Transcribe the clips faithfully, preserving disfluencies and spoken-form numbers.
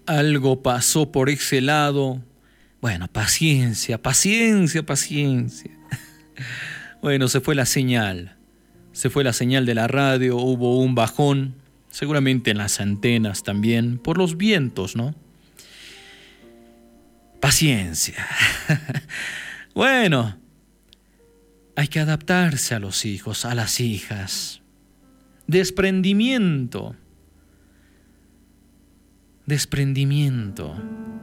algo pasó por ese lado. Bueno, paciencia, paciencia, paciencia. Bueno, se fue la señal. Se fue la señal de la radio, hubo un bajón, seguramente en las antenas también, por los vientos, ¿no? Paciencia. Bueno, hay que adaptarse a los hijos, a las hijas. Desprendimiento. Desprendimiento.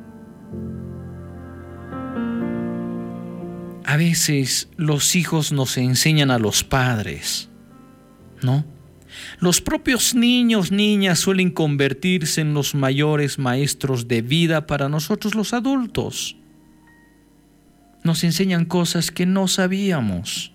A veces los hijos nos enseñan a los padres, ¿no? Los propios niños, niñas suelen convertirse en los mayores maestros de vida para nosotros los adultos. Nos enseñan cosas que no sabíamos.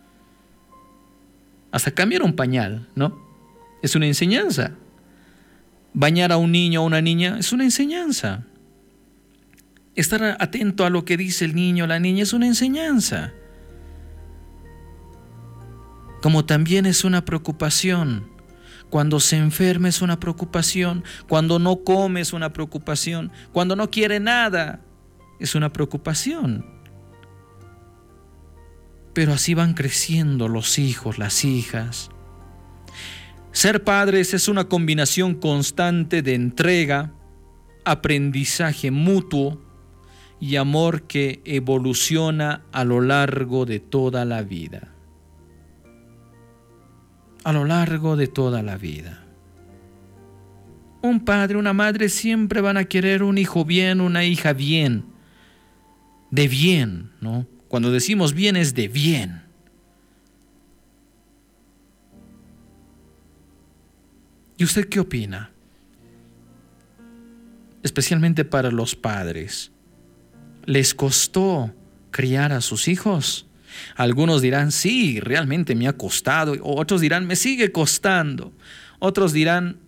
Hasta cambiar un pañal, ¿no? Es una enseñanza. Bañar a un niño o una niña es una enseñanza. Estar atento a lo que dice el niño o la niña es una enseñanza. Como también es una preocupación. Cuando se enferma es una preocupación. Cuando no come es una preocupación. Cuando no quiere nada es una preocupación. Pero así van creciendo los hijos, las hijas. Ser padres es una combinación constante de entrega, aprendizaje mutuo y amor que evoluciona a lo largo de toda la vida. A lo largo de toda la vida. Un padre, una madre siempre van a querer un hijo bien, una hija bien. De bien, ¿no? Cuando decimos bien es de bien. ¿Y usted qué opina? Especialmente para los padres. ¿Les costó criar a sus hijos? Algunos dirán, sí, realmente me ha costado. Otros dirán, me sigue costando. Otros dirán,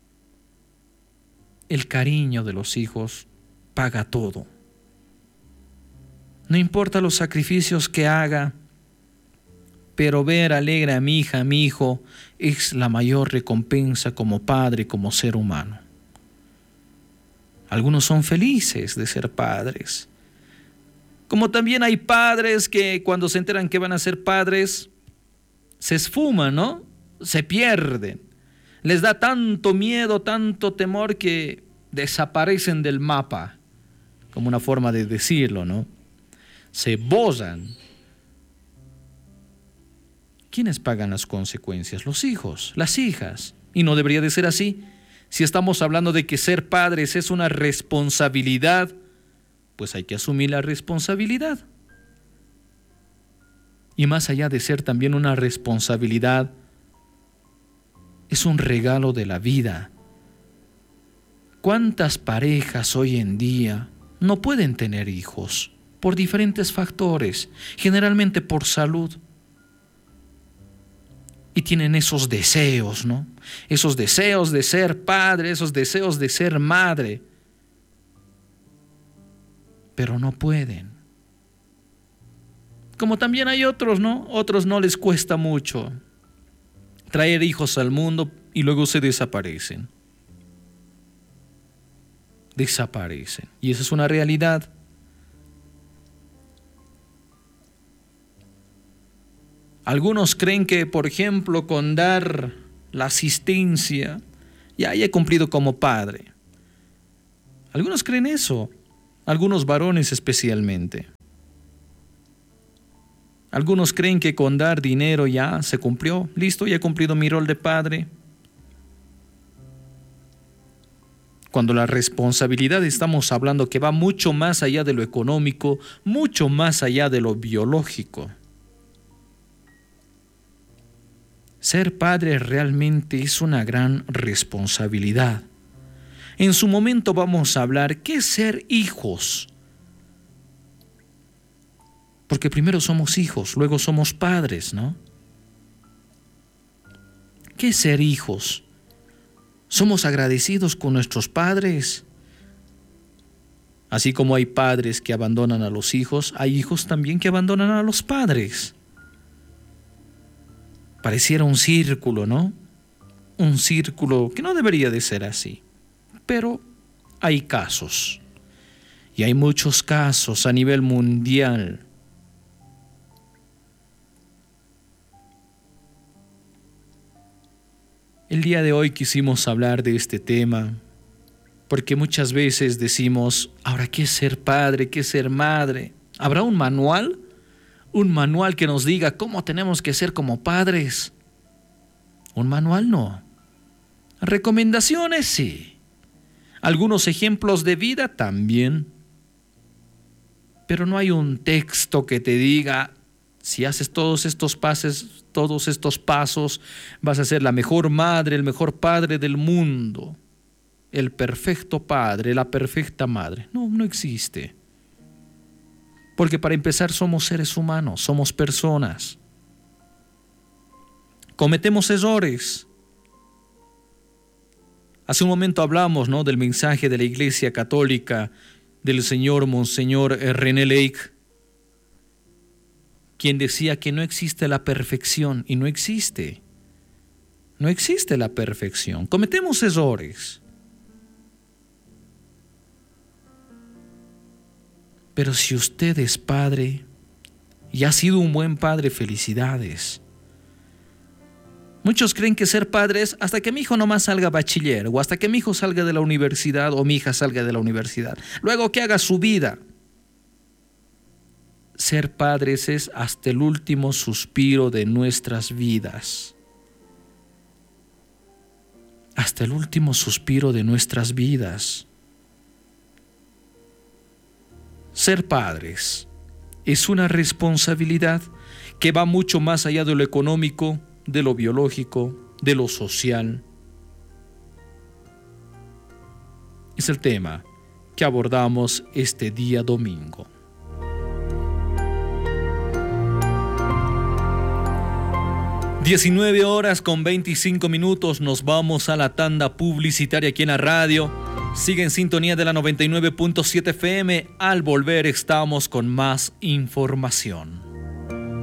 el cariño de los hijos paga todo. No importa los sacrificios que haga, pero ver alegre a mi hija, a mi hijo, es la mayor recompensa como padre, como ser humano. Algunos son felices de ser padres. Como también hay padres que cuando se enteran que van a ser padres, se esfuman, ¿no? Se pierden. Les da tanto miedo, tanto temor que desaparecen del mapa, como una forma de decirlo, ¿no? Se borran. ¿Quiénes pagan las consecuencias? Los hijos, las hijas. Y no debería de ser así. Si estamos hablando de que ser padres es una responsabilidad, pues hay que asumir la responsabilidad. Y más allá de ser también una responsabilidad, es un regalo de la vida. ¿Cuántas parejas hoy en día no pueden tener hijos? Por diferentes factores, generalmente por salud. Y tienen esos deseos, ¿no? Esos deseos de ser padre, esos deseos de ser madre. Pero no pueden. Como también hay otros, ¿no? Otros no les cuesta mucho traer hijos al mundo y luego se desaparecen. Desaparecen. Y esa es una realidad. Algunos creen que, por ejemplo, con dar la asistencia, ya he cumplido como padre. Algunos creen eso, algunos varones especialmente. Algunos creen que con dar dinero ya se cumplió, listo, ya he cumplido mi rol de padre. Cuando la responsabilidad estamos hablando que va mucho más allá de lo económico, mucho más allá de lo biológico. Ser padre realmente es una gran responsabilidad. En su momento vamos a hablar qué es ser hijos. Porque primero somos hijos, luego somos padres, ¿no? ¿Qué es ser hijos? ¿Somos agradecidos con nuestros padres? Así como hay padres que abandonan a los hijos, hay hijos también que abandonan a los padres. Pareciera un círculo, ¿no? Un círculo que no debería de ser así. Pero hay casos. Y hay muchos casos a nivel mundial. El día de hoy quisimos hablar de este tema porque muchas veces decimos, ahora, ¿qué es ser padre? ¿Qué es ser madre? ¿Habrá un manual? Un manual que nos diga cómo tenemos que ser como padres. Un manual no. Recomendaciones sí. Algunos ejemplos de vida también. Pero no hay un texto que te diga, si haces todos estos pasos, todos estos pasos, vas a ser la mejor madre, el mejor padre del mundo. El perfecto padre, la perfecta madre. No, no existe. Porque para empezar somos seres humanos, somos personas. Cometemos errores. Hace un momento hablamos, ¿no?, del mensaje de la Iglesia Católica del señor Monseñor René Lake, quien decía que no existe la perfección, y no existe. No existe la perfección. Cometemos errores. Pero si usted es padre y ha sido un buen padre, felicidades. Muchos creen que ser padre es hasta que mi hijo nomás salga bachiller, o hasta que mi hijo salga de la universidad, o mi hija salga de la universidad. Luego que haga su vida. Ser padres es hasta el último suspiro de nuestras vidas. Hasta el último suspiro de nuestras vidas. Ser padres es una responsabilidad que va mucho más allá de lo económico, de lo biológico, de lo social. Es el tema que abordamos este día domingo. diecinueve horas con veinticinco minutos, nos vamos a la tanda publicitaria aquí en la radio. Sigue en sintonía de la noventa y nueve punto siete F M. Al volver estamos con más información.